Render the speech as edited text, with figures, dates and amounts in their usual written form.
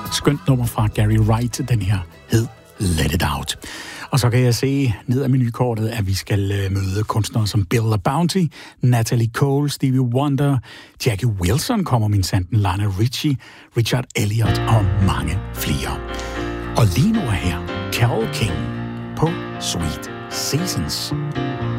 et skønt nummer fra Gary Wright. Den her hed Let It Out. Og så kan jeg se ned af menukortet, at vi skal møde kunstnere som Bill LaBounty, Natalie Cole, Stevie Wonder, Jackie Wilson kommer min sanden, Lana Ritchie, Richard Elliott og mange flere. Og lige nu er her Carole King på Sweet Seasons.